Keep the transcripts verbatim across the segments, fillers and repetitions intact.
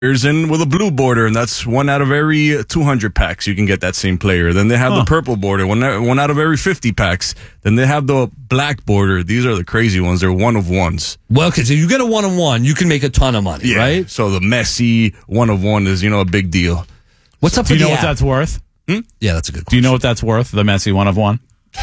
in with a blue border, and that's one out of every two hundred packs you can get that same player. Then they have huh. the purple border, one, one out of every fifty packs. Then they have the black border. These are the crazy ones. They're one of ones. Well, okay, so you get a one of one, you can make a ton of money, yeah. right? So the Messi one of one is, you know, a big deal. What's up Do with you know the what app? that's worth? Hmm? Yeah, that's a good question. Do you know what that's worth, the Messi one of one?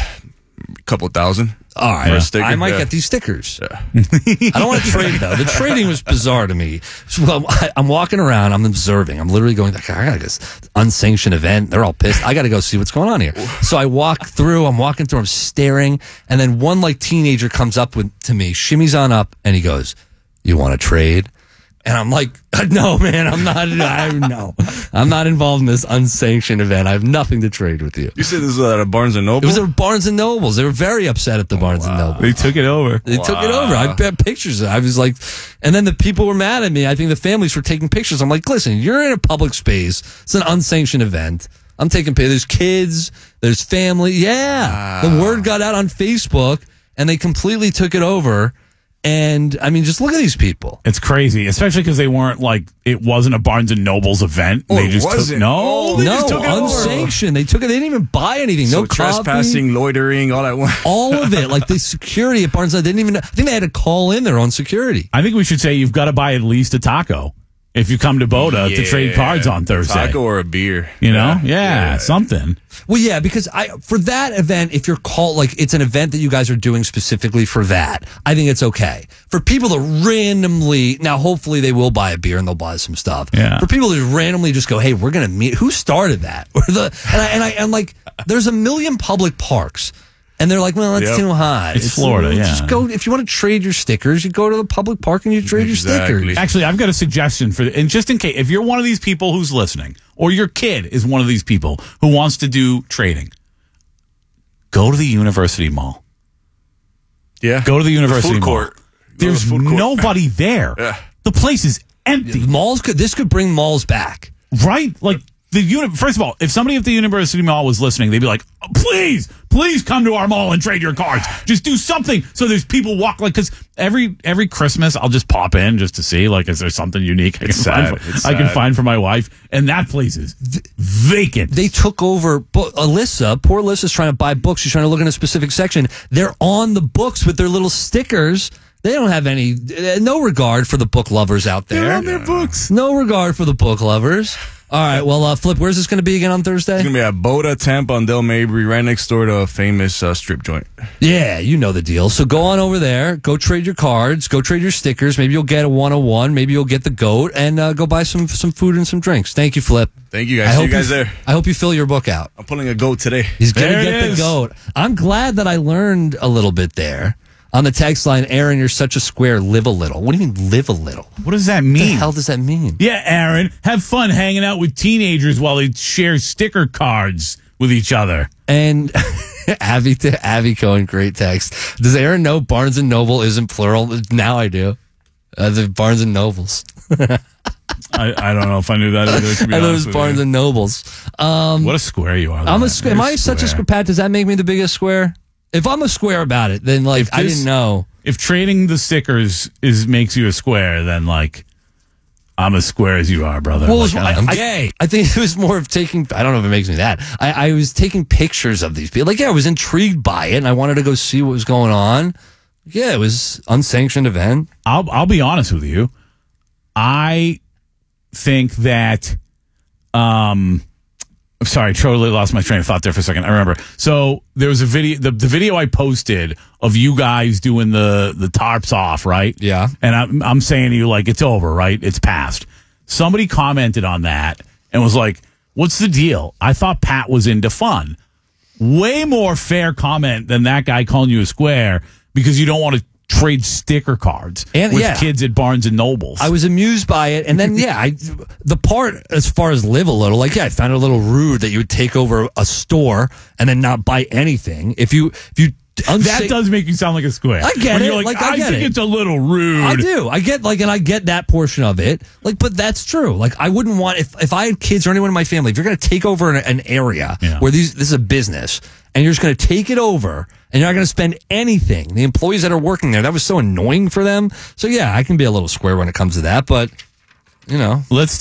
A couple thousand. All right, yeah. sticker, I might yeah. get these stickers. Yeah. I don't want to trade, though. The trading was bizarre to me. So, well, I, I'm walking around, I'm observing. I'm literally going, I got this unsanctioned event. They're all pissed. I got to go see what's going on here. So I walk through, I'm walking through, I'm staring, and then one like teenager comes up with to me, shimmies on up, and he goes, "You want to trade?" And I'm like, no, man, I'm not. I no, I'm not involved in this unsanctioned event. I have nothing to trade with you. You said this was at a Barnes and Noble? It was at Barnes and Nobles. They were very upset at the Barnes wow. and Noble. They took it over. They wow. took it over. I got pictures. I was like, and then the people were mad at me. I think the families were taking pictures. I'm like, listen, you're in a public space. It's an unsanctioned event. I'm taking pictures. There's kids. There's family. Yeah. Wow. The word got out on Facebook, and they completely took it over. And I mean, just look at these people. It's crazy, especially because they weren't like it wasn't a Barnes and Noble's event. Oh, they just was took it? no, Oh, they no, just took it unsanctioned. They took it. They didn't even buy anything. So no coffee, trespassing, loitering, all that one. all of it. Like the security at Barnes, they didn't even. I think they had to call in their own security. I think we should say you've got to buy at least a taco if you come to Boda yeah. to trade cards on Thursday. Taco or a beer, you know, yeah, yeah, yeah. something. Well, yeah, because I for that event, if you're called like it's an event that you guys are doing specifically for that, I think it's okay. For people to randomly now, hopefully they will buy a beer and they'll buy some stuff. Yeah. For people to randomly just go, hey, we're gonna meet. Who started that? Or the and I and I and like, there's a million public parks. And they're like, well, it's yep. too hot. It's, it's Florida, yeah. Just go, if you want to trade your stickers, you go to the public park and you trade exactly. your stickers. Actually, I've got a suggestion for, and just in case, if you're one of these people who's listening, or your kid is one of these people who wants to do trading, go to the University Mall. Yeah. Go to the University the food Mall. court. There's food court. nobody there. Yeah. The place is empty. Malls could, this could bring malls back. Right? Like, the uni- first of all, if somebody at the University Mall was listening, they'd be like, oh, please, please come to our mall and trade your cards. Just do something so there's people walk, like, because every every Christmas I'll just pop in just to see, like, is there something unique I can, find for, I can find for my wife? And that place is v- vacant. They took over. But Alyssa, poor Alyssa's trying to buy books. She's trying to look in a specific section. They're on the books with their little stickers. They don't have any, no regard for the book lovers out there. They're on their books. No regard for the book lovers. All right, well, uh, Flip, where's this going to be again on Thursday? It's going to be at Boda, Tampa, on Del Mabry, right next door to a famous uh, strip joint. Yeah, you know the deal. So go on over there, go trade your cards, go trade your stickers. Maybe you'll get a one oh one, maybe you'll get the goat, and uh, go buy some some food and some drinks. Thank you, Flip. Thank you, guys. I See hope you guys you, there. I hope you fill your book out. I'm pulling a goat today. He's going to There get it the is. goat. I'm glad that I learned a little bit there. On the text line, Aaron, you're such a square, live a little. What do you mean, live a little? What does that What the mean? hell does that mean? Yeah, Aaron, have fun hanging out with teenagers while they share sticker cards with each other. And Abby to Abby Cohen, great text. Does Aaron know Barnes and Noble isn't plural? Now I do. Uh, the Barnes and Nobles. I, I don't know if I knew that either, to be I know it honest was with Barnes you. and Nobles. Um, What a square you are. I'm a Lynn. square. Am You're I such a square. square? Pat, does that make me the biggest square? If I'm a square about it, then like If I this- didn't know. If trading the stickers is makes you a square, then like I'm as square as you are, brother. Well, Like, I, I- gay. I think it was more of taking. I don't know if it makes me that. I, I was taking pictures of these people. Like, yeah, I was intrigued by it, and I wanted to go see what was going on. Yeah, it was unsanctioned event. I'll I'll be honest with you. I think that um I'm sorry, totally lost my train of thought there for a second. I remember. So there was a video the, the video I posted of you guys doing the the tarps off, right? Yeah. And I'm I'm saying to you like it's over, right? It's past. Somebody commented on that and was like, "What's the deal? I thought Pat was into fun." Way more fair comment than that guy calling you a square because you don't want to trade sticker cards And- with yeah. kids at Barnes and Nobles. I was amused by it, and then yeah, I the part as far as live a little, like yeah, I found it a little rude that you would take over a store and then not buy anything. If you if you unsa- that does make you sound like a square. I get When it. You're like, Like, I I, get think it. it's a little rude. I do. I get like, and I get that portion of it. Like, but that's true. Like, I wouldn't want if if I had kids or anyone in my family. If you're going to take over an, an area Yeah. where these this is a business, and you're just going to take it over, and you're not going to spend anything. The employees that are working there, that was so annoying for them. So yeah, I can be a little square when it comes to that, but you know. Let's